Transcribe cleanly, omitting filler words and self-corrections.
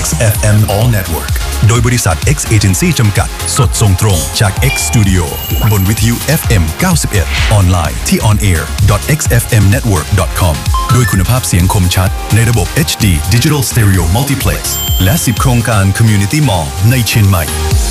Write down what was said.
XFM All Network โดยบริษัท X Agency จำกัดสดส่งตรงจาก X Studio บนวิทยุ FM 91ออนไลน์ที่ onair.xfmnetwork.com ด้วยคุณภาพเสียงคมชัดในระบบ HD Digital Stereo Multiplex และ10โครงการ Community Mall ในเชียงใหม่